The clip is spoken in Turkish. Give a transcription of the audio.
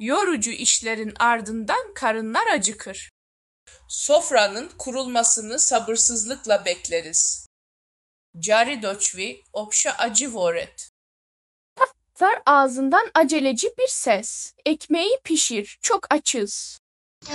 Yorucu işlerin ardından karınlar acıkır. Sofranın kurulmasını sabırsızlıkla bekleriz. Cari doçvi obşa acı voret. Var ağzından aceleci bir ses. Ekmeği pişir, çok açız.